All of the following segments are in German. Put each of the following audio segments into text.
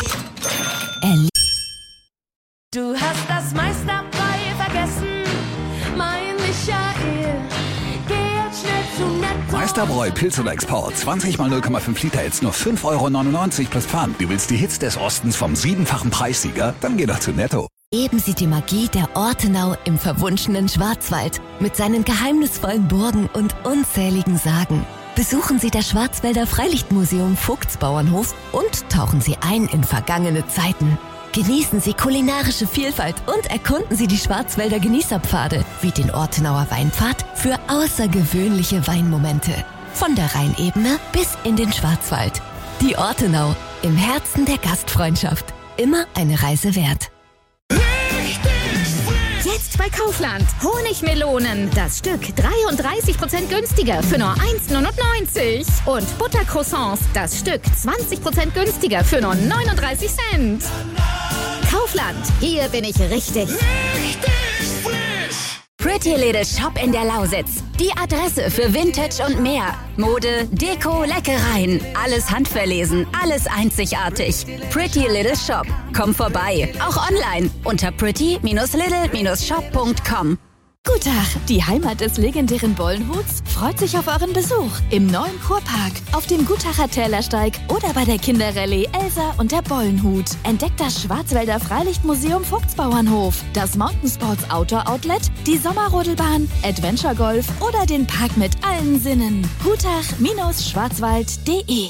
Du hast das meiste dabei vergessen, mein Michael. Geh jetzt schnell zu Netto. Meisterbräu Pilz oder Export. 20 mal 0,5 Liter jetzt nur 5,99 € plus Pfand. Du willst die Hits des Ostens vom 7-fachen Preissieger? Dann geh doch zu Netto. Erleben Sie die Magie der Ortenau im verwunschenen Schwarzwald mit seinen geheimnisvollen Burgen und unzähligen Sagen. Besuchen Sie das Schwarzwälder Freilichtmuseum Vogtsbauernhof und tauchen Sie ein in vergangene Zeiten. Genießen Sie kulinarische Vielfalt und erkunden Sie die Schwarzwälder Genießerpfade wie den Ortenauer Weinpfad für außergewöhnliche Weinmomente. Von der Rheinebene bis in den Schwarzwald. Die Ortenau, im Herzen der Gastfreundschaft. Immer eine Reise wert. Jetzt bei Kaufland. Honigmelonen. Das Stück 33% günstiger für nur 1,99 €. Und Buttercroissants. Das Stück 20% günstiger für nur 39 Cent. Kaufland. Hier bin ich richtig. Pretty Little Shop in der Lausitz. Die Adresse für Vintage und mehr. Mode, Deko, Leckereien. Alles handverlesen, alles einzigartig. Pretty Little Shop. Komm vorbei. Auch online unter pretty-little-shop.com. Guten Tag, die Heimat des legendären Bollenhuts freut sich auf euren Besuch im neuen Kurpark, auf dem Gutacher Tälersteig oder bei der Kinderrallye Elsa und der Bollenhut. Entdeckt das Schwarzwälder Freilichtmuseum Vogtsbauernhof, das Mountainsports Outdoor Outlet, die Sommerrodelbahn, Adventure Golf oder den Park mit allen Sinnen. Gutach-schwarzwald.de.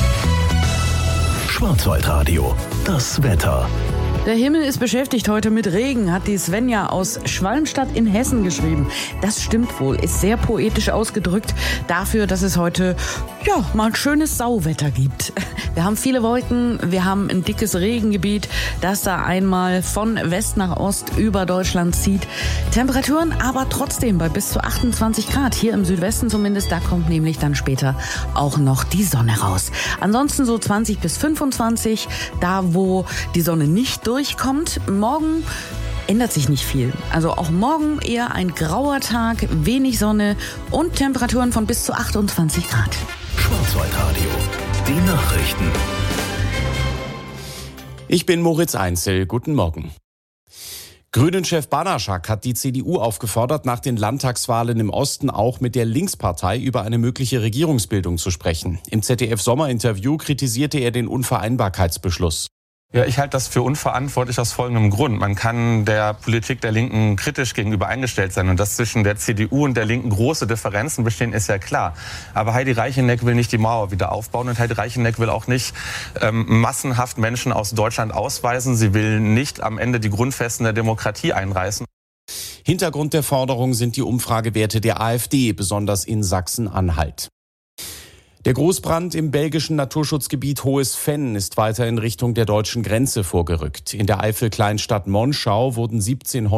Schwarzwaldradio, das Wetter. Der Himmel ist beschäftigt heute mit Regen, hat die Svenja aus Schwalmstadt in Hessen geschrieben. Das stimmt wohl, ist sehr poetisch ausgedrückt dafür, dass es heute mal ein schönes Sauwetter gibt. Wir haben viele Wolken, wir haben ein dickes Regengebiet, das da einmal von West nach Ost über Deutschland zieht. Temperaturen aber trotzdem bei bis zu 28 Grad, hier im Südwesten zumindest, da kommt nämlich dann später auch noch die Sonne raus. Ansonsten so 20 bis 25, da wo die Sonne nicht durchkommt. Morgen ändert sich nicht viel. Also auch morgen eher ein grauer Tag, wenig Sonne und Temperaturen von bis zu 28 Grad. Schwarzwaldradio, die Nachrichten. Ich bin Moritz Einzel. Guten Morgen. Grünen-Chef Banaschak hat die CDU aufgefordert, nach den Landtagswahlen im Osten auch mit der Linkspartei über eine mögliche Regierungsbildung zu sprechen. Im ZDF-Sommerinterview kritisierte er den Unvereinbarkeitsbeschluss. Ja, ich halte das für unverantwortlich aus folgendem Grund. Man kann der Politik der Linken kritisch gegenüber eingestellt sein. Und dass zwischen der CDU und der Linken große Differenzen bestehen, ist ja klar. Aber Heidi Reicheneck will nicht die Mauer wieder aufbauen. Und Heidi Reicheneck will auch nicht massenhaft Menschen aus Deutschland ausweisen. Sie will nicht am Ende die Grundfesten der Demokratie einreißen. Hintergrund der Forderung sind die Umfragewerte der AfD, besonders in Sachsen-Anhalt. Der Großbrand im belgischen Naturschutzgebiet Hohes Venn ist weiter in Richtung der deutschen Grenze vorgerückt. In der Eifel-Kleinstadt Monschau wurden 17